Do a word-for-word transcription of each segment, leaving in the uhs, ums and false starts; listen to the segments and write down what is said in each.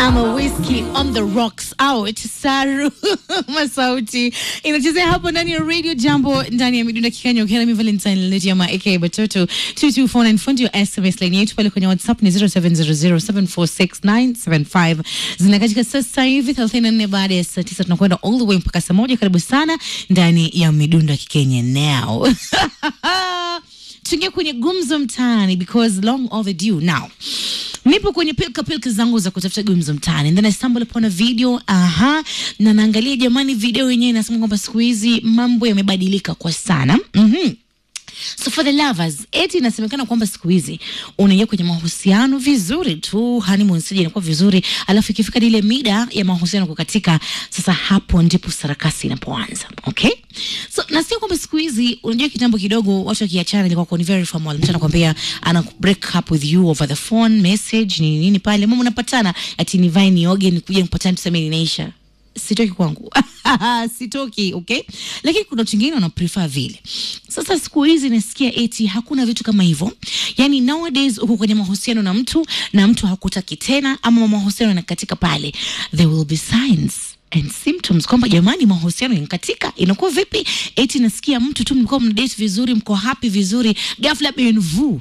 I'm a whiskey on the rocks out. Saru Masauti inachezea hapo ndani ya Radio Jambo, ndani ya midunda kikanya ukela mi Valentine Lejama aka Batoto. Two two four nine fundi your S M S line yetu pale kwenye WhatsApp ni zero seven zero zero seven four six nine seven five. Zinakatika sasa hivi thelathini na nne baada ya saa tisa, tunakwenda all the way mpaka saa moja. Karibu sana ndani ya midunda kikenya now. Tungia kwenye gumzo mtaani because long overdue now. Nipo kwenye pilka pilka zangu za kutafuta gumzo mtaani, and then I stumble upon a video, aha, na naangalia jamani, video yenyewe inasema kwamba siku hizi mambo yamebadilika kwa sana. Mhm. So for the lovers, eti inasemekana kwamba siku hizi unaingia kwenye mahusiano vizuri tu, honeymoon stage inakuwa vizuri, alafu ikifika ile mida ya mahusiano kukatika, sasa hapo ndipo sarakasi inapoanza. Okay? So nasikia kwamba siku hizi unajua kitambo kidogo watu wakiachana ilikuwa kwa ni very formal. Mtu anakuambia ana break up with you over the phone, message ni nini pale, mama unapatana ati ni vai ni oge ni kuja kupatana tuseme inaisha. Sitoki kwangu. Sitoki, okay? Lakini kuna watu wengine wana prefer vile. Sasa siku hizi nasikia eti hakuna vitu kama hivyo. Yani nowadays uko kwenye mahusiano na mtu na mtu hakutaki tena, ama mahusiano yanakatika pale, there will be signs and symptoms kwamba jamani mahusiano yanakatika. Inakuwa vipi? Eti nasikia mtu tu mlikuwa mnadate vizuri, mko happy vizuri, ghafla benvu.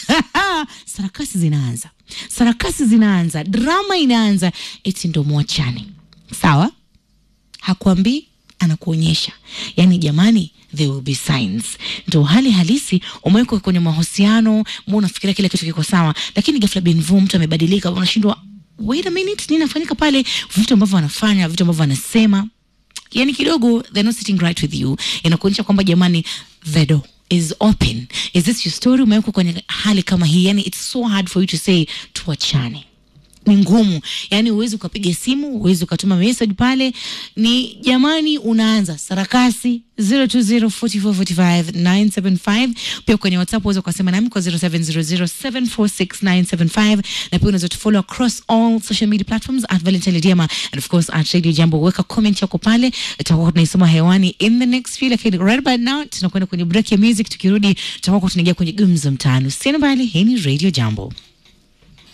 Sarakasi zinaanza. Sarakasi zinaanza, drama inaanza, eti ndo muachane. Sawa? Hakuambii, anakuonyesha. Yani jamani, there will be signs. Ndio hali halisi. Umewekwa kwenye mahusiano, mbona unafikiria kila kitu kiko sawa, lakini ghafla binvu mtu amebadilika, unashindwa wait a minute, nini inafanyika pale? Vitu ambavyo anafanya, vitu ambavyo anasema, yani kidogo they're not sitting right with you. Inakuonyesha kwamba jamani, the door is open. Is this your story? Umewekwa kwenye hali kama hii, yani it's so hard for you to say tuachane. Ni ngumu. Yani uwezi ukapiga simu, uwezi ukatuma message pale. Ni jamani unaanza sarakasi. Zero two zero four four four five nine seven five. Pia kwenye WhatsApp uweza ukasema nami kwa zero seven zero zero seven four six nine seven five. Na pia unaweza tufollow across all social media platforms at Valentine Lediama, and of course at Radio Jambo. Weka comment yako pale, tutakuwa tunaisoma hewani in the next few. Lakini right about now tunakwenda kwenye break ya music. Tukirudi tutakuwa tunaingia kwenye gumzo mtaani. Usiende mbali, hii ni Radio Jambo.